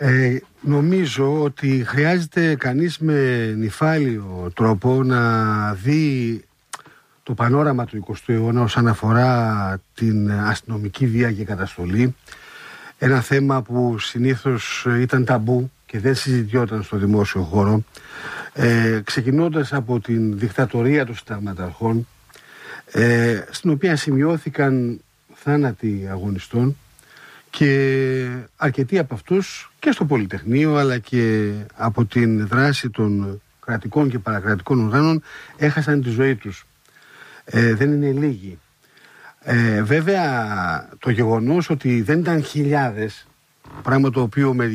Νομίζω ότι χρειάζεται κανείς με νυφάλιο τρόπο να δει το πανόραμα του 20ου αιώνα όσον αφορά την αστυνομική βία και καταστολή. Ένα θέμα που συνήθως ήταν ταμπού και δεν συζητιόταν στο δημόσιο χώρο, ξεκινώντας από την δικτατορία των συνταγματαρχών, στην οποία σημειώθηκαν θάνατοι αγωνιστών και αρκετοί από αυτούς και στο Πολυτεχνείο αλλά και από την δράση των κρατικών και παρακρατικών οργάνων έχασαν τη ζωή τους. Δεν είναι λίγοι. Βέβαια το γεγονός ότι δεν ήταν χιλιάδες, πράγμα το οποίο